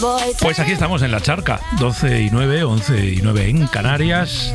Pues aquí estamos en la charca, 12 y 9, 11 y 9 en Canarias.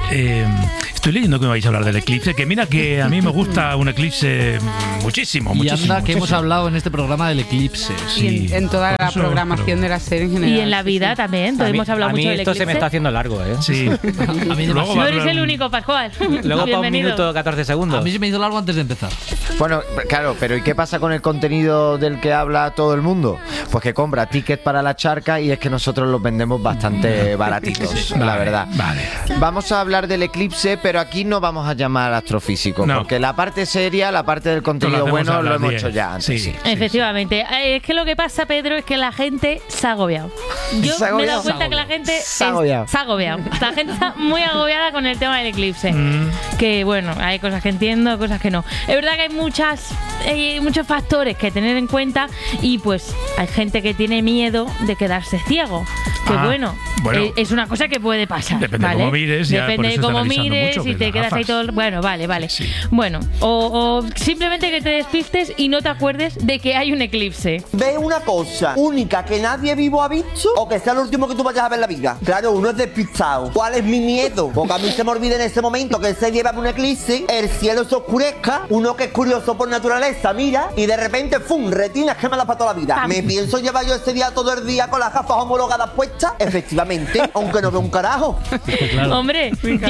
Estoy leyendo que me vais a hablar del eclipse, que mira que a mí me gusta un eclipse muchísimo. Y anda que hemos hablado en este programa del eclipse. Sí. Y en toda la programación de la serie en general. Y en la vida también, hemos hablado mucho del eclipse. A mí esto se me está haciendo largo, ¿eh? Sí. A mí no eres el único, Pascual. Luego para 1 minuto 14 segundos. A mí se me hizo largo antes de empezar. Bueno, claro, pero ¿y qué pasa con el contenido del que habla todo el mundo? Pues que compra tickets para la charca y es que nosotros los vendemos bastante baratitos, la verdad. Vale. Vamos a hablar del eclipse, pero aquí no vamos a llamar astrofísico, porque la parte seria, la parte del contenido bueno, lo hemos hecho ya antes. Sí. Efectivamente. Es que lo que pasa, Pedro, es que la gente se ha agobiado. Yo me he dado cuenta que la gente se ha agobiado. La gente está muy agobiada con el tema del eclipse. Que bueno, hay cosas que entiendo, cosas que no. Es verdad que hay muchos factores que tener en cuenta y pues hay gente que tiene miedo de quedarse ciego. Que bueno, es una cosa que puede pasar. Depende de cómo mires. Depende de cómo mires y te quedas ahí todo. Bueno, vale. Sí. Bueno, o simplemente que te despistes y no te acuerdes de que hay un eclipse. Ve una cosa única que nadie vivo ha visto o que sea lo último que tú vayas a ver en la vida. Claro, uno es despistado. ¿Cuál es mi miedo? Porque a mí se me olvida en ese momento que se lleva un eclipse, el cielo se oscurezca, uno que es curioso por naturaleza mira y de repente ¡fum! Retinas quemadas para toda la vida. ¿Me pienso llevar yo ese día todo el día con las gafas homologadas puestas? Efectivamente, aunque no veo un carajo. Claro. Hombre,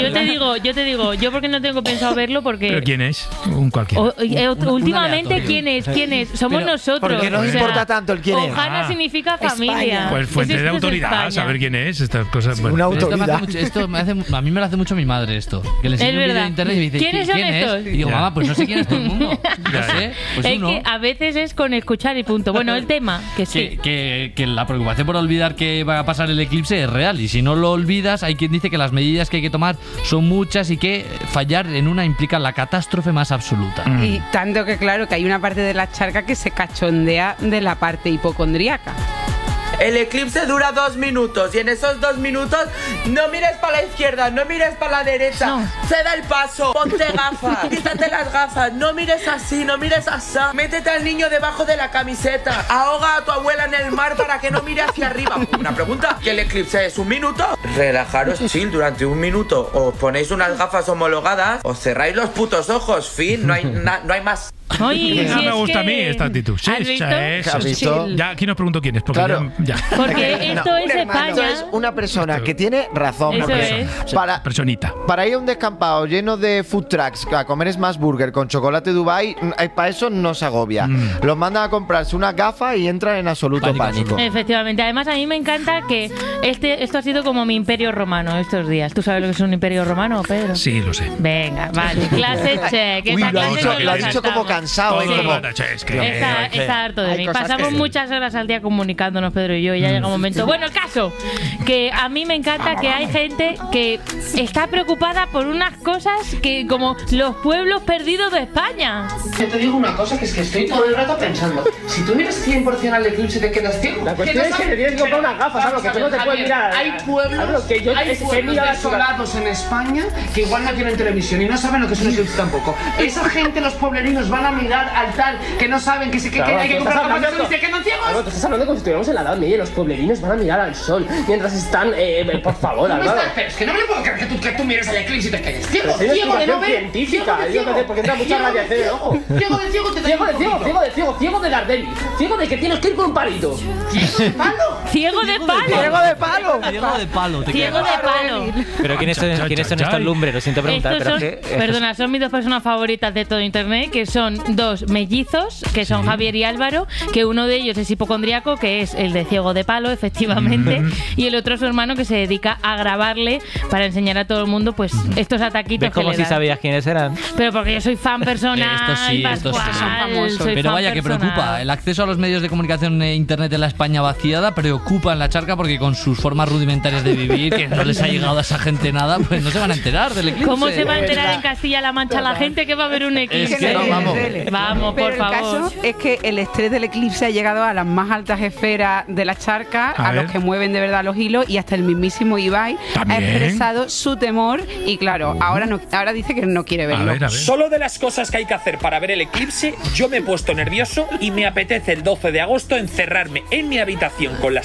yo te digo, yo porque no tengo pensado verlo porque... ¿Pero quién es? Un cualquiera. Últimamente, ¿quién es? Somos nosotros. Porque no nos importa tanto el quién es. Ojana significa familia. España. Pues fuente de autoridad, saber quién es, estas cosas. Sí, una autoridad. A mí me lo hace mucho mi madre esto. Que le enseño un vídeo de internet y me dice, ¿quiénes son estos? Y digo, mamá, pues no sé quién es todo el mundo. No sé, pues es uno. que a veces es con escuchar y punto. Bueno, el tema, que sí. Que la preocupación por olvidar que va a pasar el eclipse es real. Y si no lo olvidas, hay quien dice que las medidas que hay que tomar son muchas y que fallar en una implica la catástrofe más absoluta. Y tanto que claro que hay una parte de la charca que se cachondea de la parte hipocondríaca. El eclipse dura 2 minutos y en esos 2 minutos no mires para la izquierda, no mires para la derecha, ceda el paso, ponte gafas, quítate las gafas, no mires así, no mires así, métete al niño debajo de la camiseta, ahoga a tu abuela en el mar para que no mire hacia arriba. Una pregunta, ¿que el eclipse es 1 minuto? Relajaros chill durante 1 minuto, os ponéis unas gafas homologadas, os cerráis los putos ojos, fin, no hay más. Oye, no me gusta a mí esta actitud. ¿Has visto? Ya aquí nos pregunto quién es. Porque claro. ya. Porque esto es España. Esto es una persona que tiene razón. Eso porque es. Personita. Para ir a un descampado lleno de food trucks a comer Smash Burger con chocolate Dubai, para eso no se agobia. Los mandan a comprarse unas gafas y entran en absoluto pánico. Efectivamente. Además, a mí me encanta que esto ha sido como mi imperio romano estos días. ¿Tú sabes lo que es un imperio romano, Pedro? Sí, lo sé. Venga, vale. Clase check. Uy, lo ha dicho como cansado. Está harto de mí. Pasamos muchas horas al día comunicándonos, Pedro y yo, y ya llega un momento. Bueno, el caso, que a mí me encanta que hay gente que está preocupada por unas cosas que como los pueblos perdidos de España. Yo te digo una cosa, que es que estoy todo el rato pensando, si tú miras 100% al eclipse te quedas ciego. La cuestión es que te tienes que comprar unas gafas, algo que tú no te puedes mirar. Hay pueblos desolados en España que igual no tienen televisión y no saben lo que es un eclipse tampoco. Esa gente, los pueblerinos, van a mirar al tal que no saben que hay que comprar gafas y se quedan ciegos. Claro, tú estás hablando como si estuviéramos en la Edad Media y los pueblerinos van a mirar al sol mientras están, por favor, Álvaro. Pero es que no me puedo creer que tú mires el eclipse y te quedes ciego. Pero Ciego de no ver. Científica, porque entra mucha radiación en el ojo. Ciego de ciego, ciego de Daredevil. Ciego de que tienes que ir con un palito. ¿Ciego de palo? ¡Ciego de palo! Ciego de palo. ¡Ciego de palo! Pero ¿quiénes son estos lumbres? Lo siento preguntar. Perdona, son mis 2 personas favoritas de todo internet, que son 2 mellizos, que son Javier y Álvaro, que uno de ellos es hipocondriaco, que es el de ciego de palo, efectivamente, y el otro es su hermano, que se dedica a grabarle para enseñar a todo el mundo pues estos ataquitos ¿ves como que si le dan? sabías quiénes eran? Pero porque yo soy fan personal. Estos sí son famosos. Pero vaya que preocupa. El acceso a los medios de comunicación e internet en la España vaciada preocupa en la charca, porque con sus formas rudimentarias de vivir, que no les ha llegado a esa gente nada, pues no se van a enterar del eclipse. ¿Cómo se va a enterar en Castilla-La Mancha la gente que va a haber un eclipse? Es que no, vamos, por favor. El caso es que el estrés del eclipse ha llegado a las más altas esferas de la charca, a los que mueven de verdad los hilos, y hasta el mismísimo Ibai ha expresado su temor y claro, ahora dice que no quiere verlo. A ver. Solo de las cosas que hay que hacer para ver el eclipse, yo me he puesto nervioso y me apetece el 12 de agosto encerrarme en mi habitación con las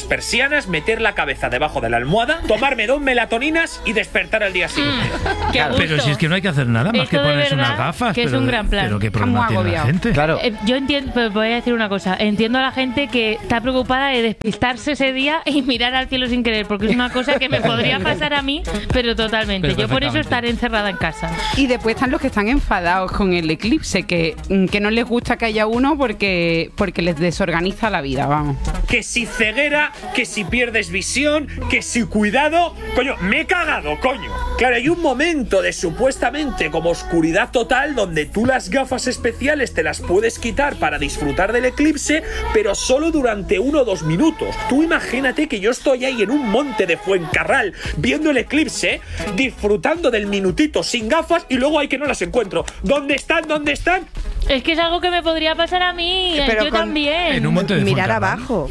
persianas, meter la cabeza debajo de la almohada, tomarme 2 melatoninas y despertar al día siguiente. Claro, pero si es que no hay que hacer nada más que ponerse unas gafas. Que es un gran plan. Pero qué problema tiene la gente. Claro. Yo entiendo, pero voy a decir una cosa. Entiendo a la gente que está preocupada de despistarse ese día y mirar al cielo sin querer, porque es una cosa que me podría pasar a mí, pero totalmente. Yo por eso estaré encerrada en casa. Y después están los que están enfadados con el eclipse, que no les gusta que haya uno porque les desorganiza la vida, vamos. Que si ceguera, que si pierdes visión, que si cuidado. Coño, me he cagado, coño. Claro, hay un momento de supuestamente como oscuridad total donde tú las gafas especiales te las puedes quitar para disfrutar del eclipse, pero solo durante 1 o 2 minutos. Tú imagínate que yo estoy ahí en un monte de Fuencarral viendo el eclipse, disfrutando del minutito sin gafas y luego hay que no las encuentro. ¿Dónde están? ¿Dónde están? Es que es algo que me podría pasar a mí. Pero yo también. En un monte de mirar Fuencarral. abajo.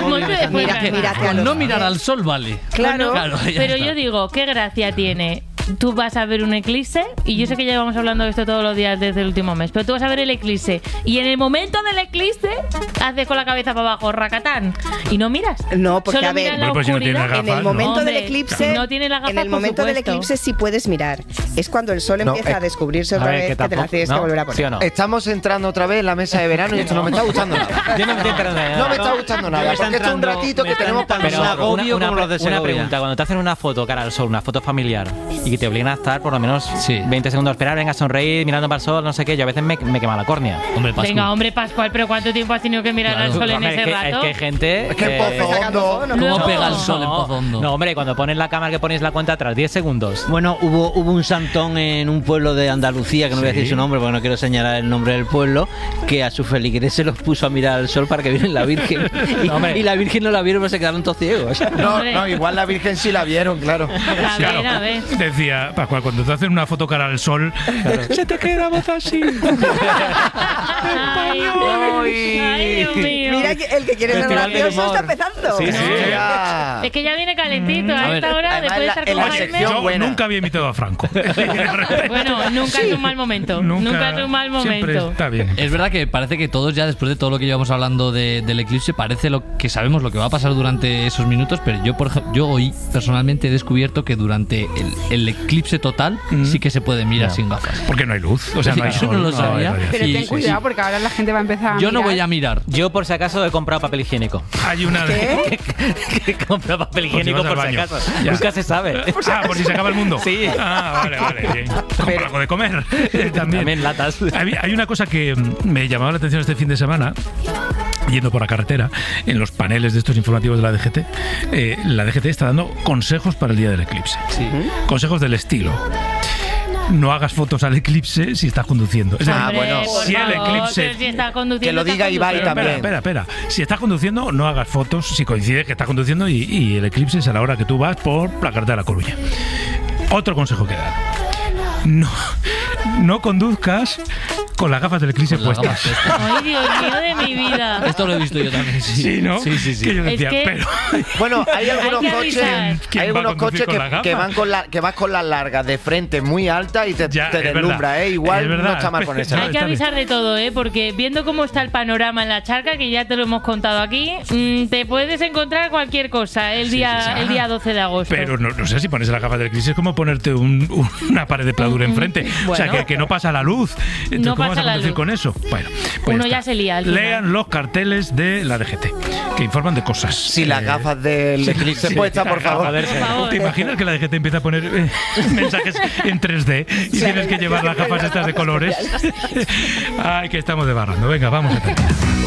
Mírate a no mirar al sol, vale. Claro. Pero yo digo, ¿qué gracia tiene? Tú vas a ver un eclipse, y yo sé que llevamos hablando de esto todos los días desde el último mes, pero tú vas a ver el eclipse y en el momento del eclipse haces con la cabeza para abajo, racatán, y no miras. No, porque solo a ver, miras la oscuridad. en el momento del eclipse, no tiene las gafas, en el momento del eclipse sí puedes mirar. Es cuando el sol empieza a descubrirse otra vez que te la tienes que volver a poner. ¿Sí o no? Estamos entrando otra vez en la mesa de verano y esto no me está gustando nada. Yo no me estoy enterando de nada. No me está gustando nada, porque esto es un ratito que tenemos para nosotros. Una pregunta, cuando te hacen una foto cara al sol, una foto familiar, y que te obligan a estar por lo menos 20 segundos a esperar, venga a sonreír, mirando para el sol, no sé qué, yo a veces me quema la córnea. Hombre, Pascual, pero ¿cuánto tiempo has tenido que mirar al sol en ese rato? Es que hay gente... Es que Pozo Hondo... ¿Cómo pega el sol en Pozo Hondo? No, hombre, cuando pones la cámara que pones la cuenta atrás, 10 segundos. Bueno, hubo un santón en un pueblo de Andalucía, que no voy a decir su nombre porque no quiero señalar el nombre del pueblo, que a sus feligreses se los puso a mirar al sol para que vieran la Virgen. Y la Virgen no la vieron, pero se quedaron todos ciegos. No, igual la Virgen sí la vieron, claro. A ver. Decía Pascual, cuando te hacen una foto cara al sol, se te queda voz así. Ay, Dios mío. Mira, el que quiere ser gracioso está empezando. Sí, ya. Es que ya viene calentito a esta hora, después de estar con Jaime. Yo nunca había imitado a Franco. Bueno, nunca es un mal momento. Nunca es un mal momento. Está bien. Es verdad que parece que todos ya, después de todo lo que llevamos hablando del eclipse, parece que sabemos lo que va a pasar durante esos minutos, pero yo, por ejemplo, yo hoy personalmente he descubierto que durante el eclipse total sí que se puede mirar sin gafas. Porque no hay luz. O sea, no hay sol. Yo no lo sabía. Pero ten cuidado porque ahora la gente va a empezar a Yo no mirar. voy a mirar. Yo, por si acaso, he comprado papel higiénico. Hay una... ¿Qué? He comprado papel higiénico vas al por si baño. acaso. Ya. Nunca se sabe. por si se acaba el mundo. Sí. Vale, bien. Compra algo de comer. También latas. Hay una cosa que me llamaba la atención este fin de semana, yendo por la carretera, en los paneles de estos informativos de la DGT. La DGT está dando consejos para el día del eclipse. Sí. Consejos del estilo: no hagas fotos al eclipse si estás conduciendo. Es decir, Hombre, si el eclipse... si está conduciendo, Que lo diga Ibai también. Espera. Si estás conduciendo, no hagas fotos si coincide que estás conduciendo y el eclipse es a la hora que tú vas por la carretera de La Coruña. Otro consejo que dar: no conduzcas con las gafas del eclipse puestas. Ay, Dios mío de mi vida. Esto lo he visto yo también. Sí, ¿no? Sí. Que yo decía, Es que- pero... Bueno, hay algunos que coches, avisar. ¿Quién hay va a algunos conducir coches con las que gafas? vas con las largas de frente muy alta y te Ya, es deslumbra, verdad. Igual Es verdad. no está mal ponerse. Hay que avisar de todo, porque viendo cómo está el panorama en la charca, que ya te lo hemos contado aquí, te puedes encontrar cualquier cosa el día 12 de agosto. Pero no sé, si pones las gafas del eclipse es como ponerte una pared de pladura enfrente. O sea, que no pasa la luz. Entonces, No ¿cómo vas pasa a la conducir luz. con eso? Bueno, pues Uno está. ya se lía al final. Lean los carteles de la DGT, que informan de cosas. Si las gafas del eclipse puestas, por favor. ¿Te imaginas que la DGT empieza a poner mensajes en 3D y tienes que llevar las gafas estas de colores? Ay, que estamos debarrando. Venga, vamos a terminar.